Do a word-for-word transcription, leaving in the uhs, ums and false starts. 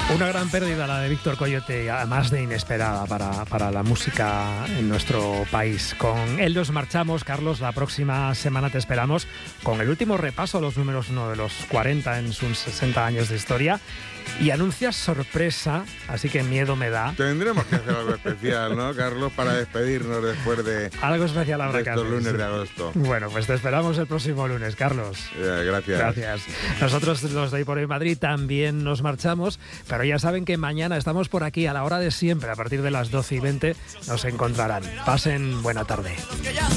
Una gran pérdida la de Víctor Coyote, además de inesperada para, para la música en nuestro país. Con él nos marchamos, Carlos. La próxima semana te esperamos con el último repaso a los números uno de los cuarenta en sus sesenta años de historia. Y anuncias sorpresa, así que miedo me da. Tendremos que hacer algo especial, ¿no, Carlos? Para despedirnos después de, algo especial habrá de que estos hacer, lunes sí. de agosto. Bueno, pues te esperamos el próximo lunes, Carlos. Eh, gracias. Gracias. Nosotros, los de Hoy por Hoy Madrid, también nos marchamos, pero ya saben que mañana estamos por aquí a la hora de siempre, a partir de las doce y veinte nos encontrarán. Pasen buena tarde.